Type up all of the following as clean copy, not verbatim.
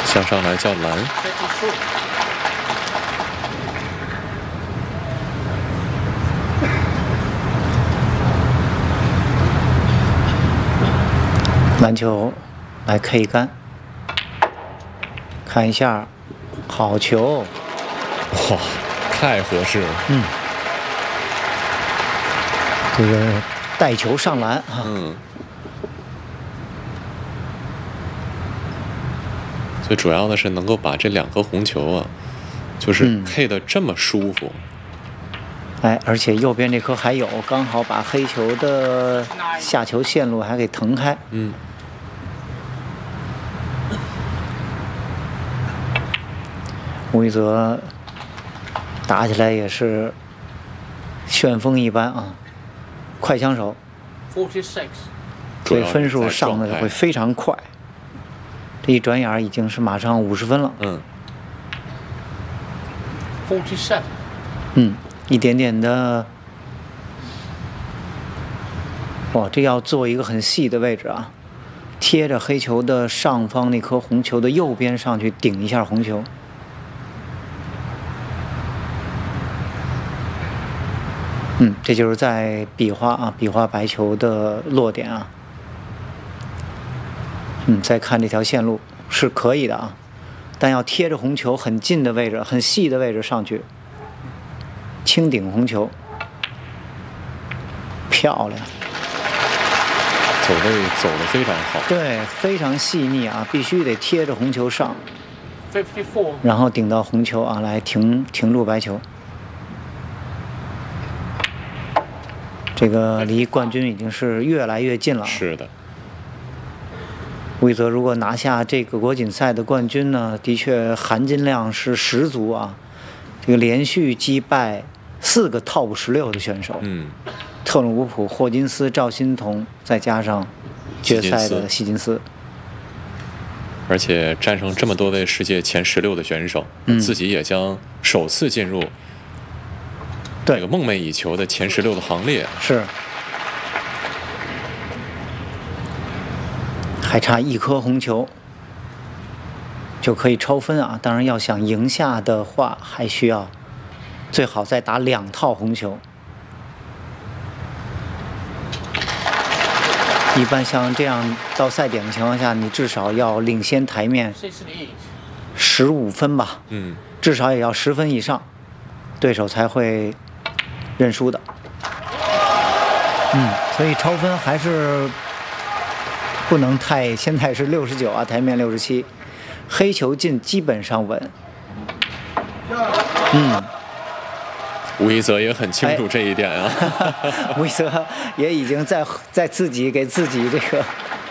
向上来叫蓝。 篮球来 K 杆，看一下，好球！ 哇，太合适了。 这个带球上篮啊。 最主要的是能够把这2颗红球啊，就是 K 得这么舒服。 而且右边这颗还有，刚好把黑球的下球线路还给腾开。吴一泽打起来也是旋风一般啊，快枪手，这分数上的会非常快。这一转眼已经是马上50分了。一点点的，哇，这要做一个很细的位置啊，贴着黑球的上方那颗红球的右边上去顶一下红球。这就是在比划白球的落点啊。再看这条线路是可以的啊，但要贴着红球很近的位置、很细的位置上去，轻顶红球，漂亮， 走位走得非常好。 对，非常细腻啊，必须得贴着红球上，然后顶到红球啊，来停住白球。这个离冠军已经是越来越近了。 是的。 吴一泽如果拿下这个国锦赛的冠军呢，的确含金量是十足啊！这个连续击败4个 TOP 16的选手，特鲁伍普、霍金斯、赵心童，再加上决赛的希金斯， 而且战胜这么多位世界前16的选手，自己也将首次进入这个梦寐以求的前16的行列。 是。还差1颗红球就可以超分啊！当然，要想赢下的话，还需要最好再打2套红球。一般像这样到赛点的情况下，你至少要领先台面15分吧？至少也要10分以上，对手才会认输的。所以超分还是不能太，现在是69啊，台面67，黑球进基本上稳。 吴一泽也很清楚这一点啊。 吴一泽也已经在自己给自己这个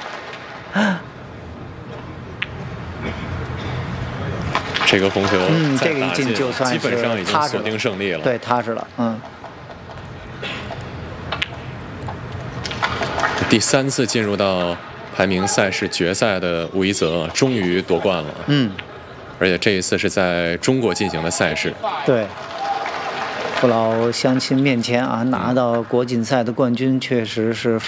这个红球， 这个一进就算是基本上已经锁定胜利了。 对，踏实了。 第3次进入到排名赛事决赛的吴一泽终于夺冠了。而且这一次是在中国进行的赛事。 对，父老乡亲面前啊，拿到国锦赛的冠军，确实是